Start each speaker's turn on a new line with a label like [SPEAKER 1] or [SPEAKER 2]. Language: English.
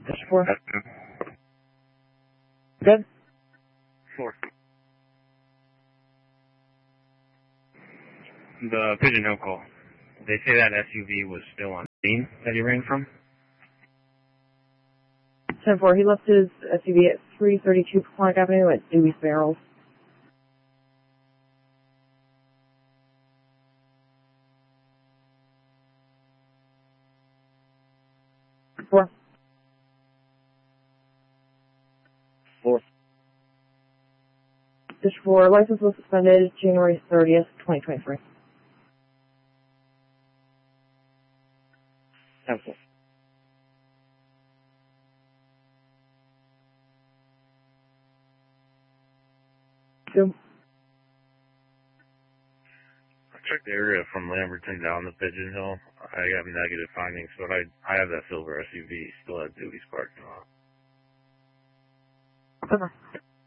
[SPEAKER 1] 4. Good.
[SPEAKER 2] 4. The Pigeon Hill call. They say that SUV was still on scene that he ran from?
[SPEAKER 1] 10-4. He left his SUV at 332 Clark Avenue at Dewey's Barrels. 4.
[SPEAKER 2] 4.
[SPEAKER 1] Dish 4. License was suspended January 30th, 2023.
[SPEAKER 2] 10-4.
[SPEAKER 1] Two.
[SPEAKER 2] I checked the area from Lamberton down to Pigeon Hill. I have negative findings, but I have that silver SUV still at Dewey's parking lot.
[SPEAKER 1] 7.